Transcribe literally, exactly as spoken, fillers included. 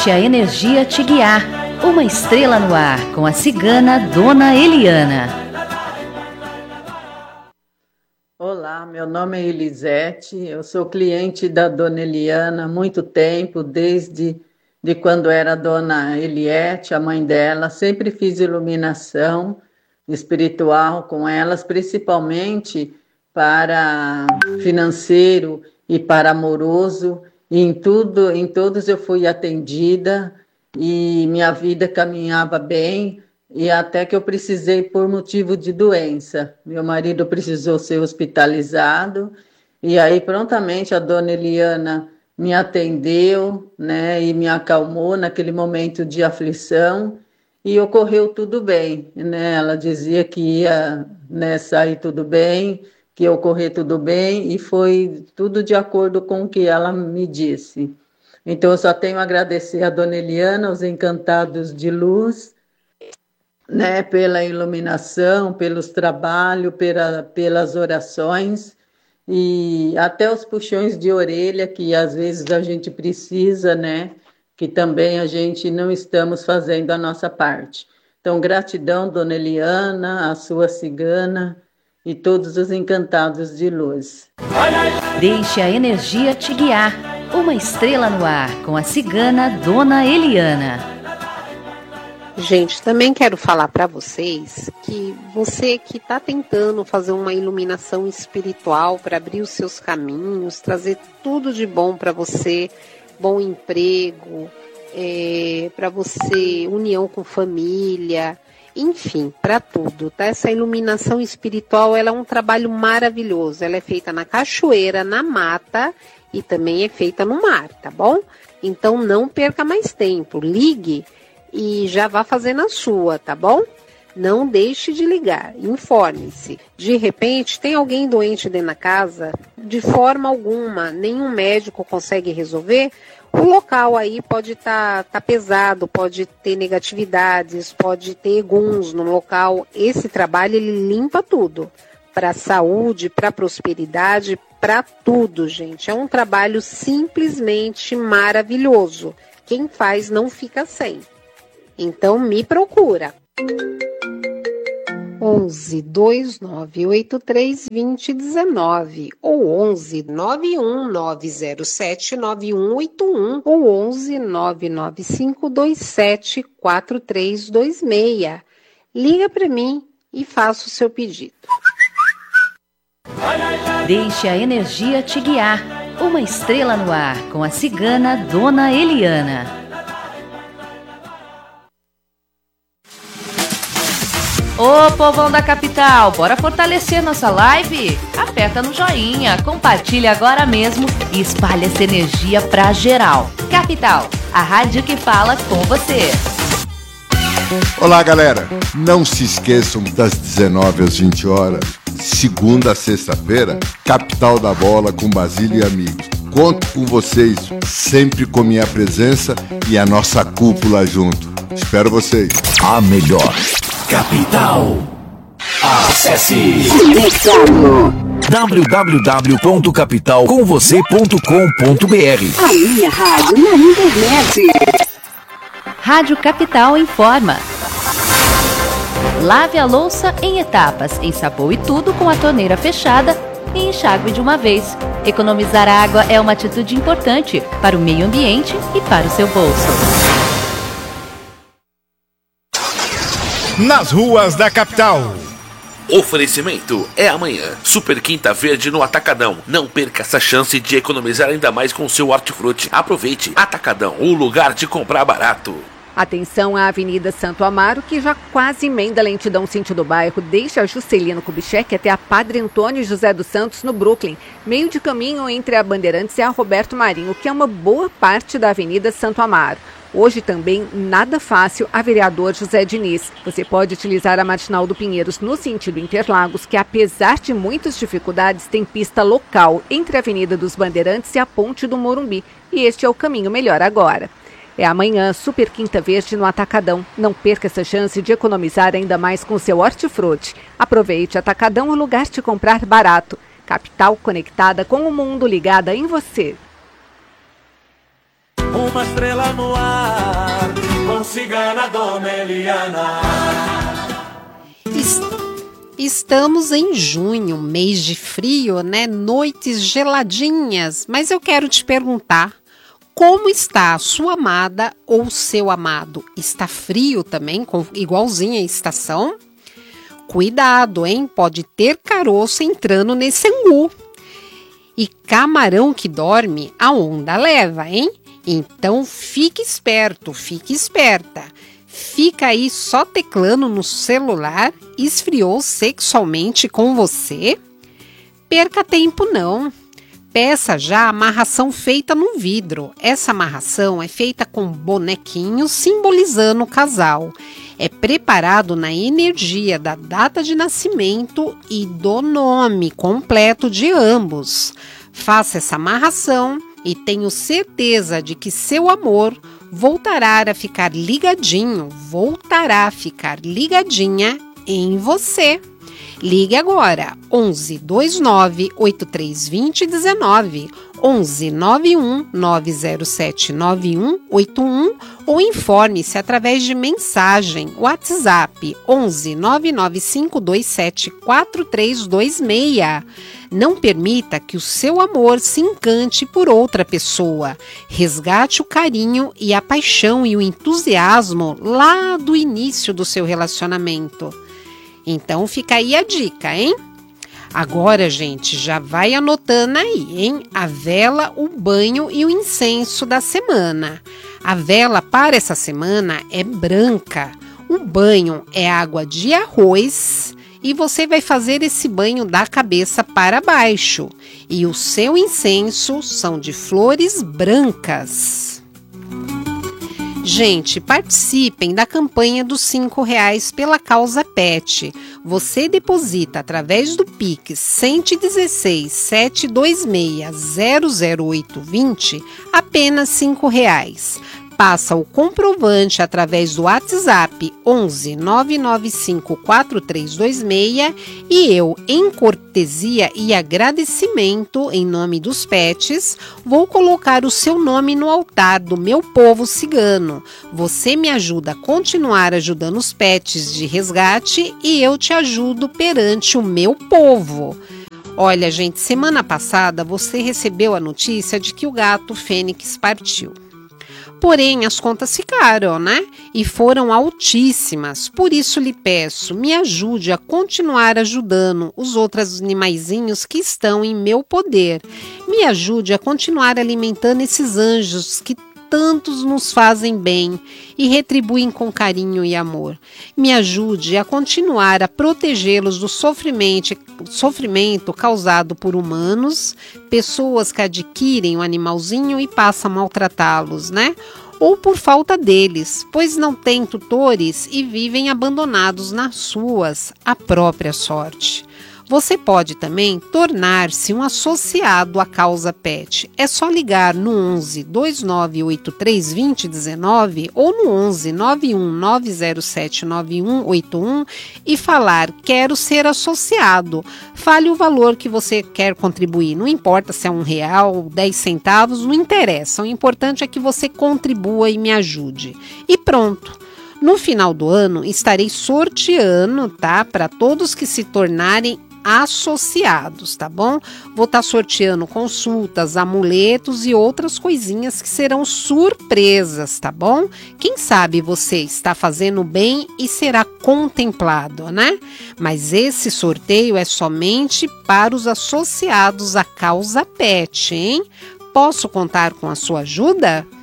Deixe a energia te guiar. Uma estrela no ar com a cigana Dona Eliana. Olá, meu nome é Elisete, eu sou cliente da Dona Eliana há muito tempo, desde de quando era Dona Eliette, a mãe dela. Sempre fiz iluminação espiritual com elas, principalmente para financeiro e para amoroso. E em tudo, em todos eu fui atendida e minha vida caminhava bem, e até que eu precisei por motivo de doença. Meu marido precisou ser hospitalizado, e aí prontamente a Dona Eliana me atendeu, né, e me acalmou naquele momento de aflição, e ocorreu tudo bem, né? Ela dizia que ia, né, sair tudo bem, que ia ocorrer tudo bem, e foi tudo de acordo com o que ela me disse. Então, eu só tenho a agradecer a Dona Eliana, aos Encantados de Luz, né, pela iluminação, pelos trabalhos, pela, pelas orações e até os puxões de orelha que às vezes a gente precisa, né, que também a gente não estamos fazendo a nossa parte. Então, gratidão, Dona Eliana, a sua cigana e todos os Encantados de Luz. Deixe a energia te guiar. Uma estrela no ar com a cigana Dona Eliana. Gente, também quero falar para vocês que você que está tentando fazer uma iluminação espiritual para abrir os seus caminhos, trazer tudo de bom para você, bom emprego, é, para você, união com família, enfim, para tudo, tá? Essa iluminação espiritual, ela é um trabalho maravilhoso, ela é feita na cachoeira, na mata, e também é feita no mar, tá bom? Então não perca mais tempo, ligue e já vá fazendo a sua, tá bom? Não deixe de ligar, informe-se. De repente, tem alguém doente dentro da casa? De forma alguma, nenhum médico consegue resolver? O local aí pode estar tá, tá pesado, pode ter negatividades, pode ter eguns no local. Esse trabalho, ele limpa tudo. Para a saúde, para a prosperidade, para tudo, gente. É um trabalho simplesmente maravilhoso. Quem faz não fica sem. Então me procura. onze, dois nove oito três, dois zero um nove ou onze, nove um nove zero sete, nove um oito um ou onze, nove nove cinco dois sete, quatro três dois seis. Liga para mim e faça o seu pedido. Deixe a energia te guiar. Uma estrela no ar com a cigana Dona Eliana. Ô povão da capital, bora fortalecer nossa live? Aperta no joinha, compartilha agora mesmo e espalha essa energia pra geral. Capital, a rádio que fala com você. Olá, galera. Não se esqueçam das dezenove às vinte horas, segunda a sexta-feira, Capital da Bola com Basílio e amigos. Conto com vocês, sempre com minha presença e a nossa cúpula junto. Espero vocês. A melhor Capital. Acesse w w w ponto capital com você ponto com ponto b r. A minha rádio na internet. Rádio Capital informa. Lave a louça em etapas, ensaboe tudo com a torneira fechada e enxague de uma vez. Economizar água é uma atitude importante para o meio ambiente e para o seu bolso. Nas ruas da capital. Oferecimento é amanhã. Super Quinta Verde no Atacadão. Não perca essa chance de economizar ainda mais com o seu hortifruti. Aproveite. Atacadão, o lugar de comprar barato. Atenção à Avenida Santo Amaro, que já quase emenda a lentidão sentido bairro, desde a Juscelino Kubitschek até a Padre Antônio José dos Santos, no Brooklyn. Meio de caminho entre a Bandeirantes e a Roberto Marinho, que é uma boa parte da Avenida Santo Amaro. Hoje também nada fácil a vereador José Diniz. Você pode utilizar a Marginal do Pinheiros no sentido Interlagos, que apesar de muitas dificuldades tem pista local entre a Avenida dos Bandeirantes e a Ponte do Morumbi. E este é o caminho melhor agora. É amanhã, Super Quinta Verde no Atacadão. Não perca essa chance de economizar ainda mais com seu hortifruti. Aproveite, Atacadão é o lugar de comprar barato. Capital conectada com o mundo, ligada em você. Uma estrela no ar. cigana, Dona Eliana. Estamos em junho, mês de frio, né? Noites geladinhas. Mas eu quero te perguntar, como está a sua amada ou seu amado? Está frio também, igualzinho a estação? Cuidado, hein? Pode ter caroço entrando nesse angu. E camarão que dorme, a onda leva, hein? Então fique esperto, fique esperta. Fica aí só teclando no celular, esfriou sexualmente com você? Perca tempo não. Peça já a amarração feita no vidro. Essa amarração é feita com bonequinhos simbolizando o casal. É preparado na energia da data de nascimento e do nome completo de ambos. Faça essa amarração e tenho certeza de que seu amor voltará a ficar ligadinho, voltará a ficar ligadinha em você. Ligue agora, onze, dois nove, oito três dois zero, um nove, onze, nove um, nove zero sete, nove um oito um ou informe-se através de mensagem, WhatsApp, onze, nove nove cinco dois sete, quatro três dois seis. Não permita que o seu amor se encante por outra pessoa. Resgate o carinho e a paixão e o entusiasmo lá do início do seu relacionamento. Então fica aí a dica, hein? Agora, gente, já vai anotando aí, hein? A vela, o banho e o incenso da semana. A vela para essa semana é branca. O banho é água de arroz e você vai fazer esse banho da cabeça para baixo. E o seu incenso são de flores brancas. Gente, participem da campanha dos cinco reais pela causa pet. Você deposita através do Pix cento e dezesseis, setecentos e vinte e seis, zero zero oito vinte apenas cinco reais. Passa o comprovante através do WhatsApp onze, nove nove cinco, quatro três dois seis e eu, em cortesia e agradecimento em nome dos pets, vou colocar o seu nome no altar do meu povo cigano. Você me ajuda a continuar ajudando os pets de resgate e eu te ajudo perante o meu povo. Olha, gente, semana passada você recebeu a notícia de que o gato Fênix partiu. Porém, as contas ficaram, né? E foram altíssimas. Por isso lhe peço, me ajude a continuar ajudando os outros animaizinhos que estão em meu poder. Me ajude a continuar alimentando esses anjos que tantos nos fazem bem e retribuem com carinho e amor. Me ajude a continuar a protegê-los do sofrimento, sofrimento causado por humanos, pessoas que adquirem o animalzinho e passam a maltratá-los, né? Ou por falta deles, pois não têm tutores e vivem abandonados nas suas, a própria sorte. Você pode também tornar-se um associado à causa pet. É só ligar no onze, dois nove oito três dois zero um nove ou no onze, nove um nove zero sete, nove um oito um e falar, quero ser associado. Fale o valor que você quer contribuir. Não importa se é um real, dez centavos, não interessa. O importante é que você contribua e me ajude. E pronto. No final do ano, estarei sorteando, tá? Para todos que se tornarem associados, tá bom? Vou estar sorteando consultas, amuletos e outras coisinhas que serão surpresas, tá bom? Quem sabe você está fazendo bem e será contemplado, né? Mas esse sorteio é somente para os associados à causa pet, hein? Posso contar com a sua ajuda?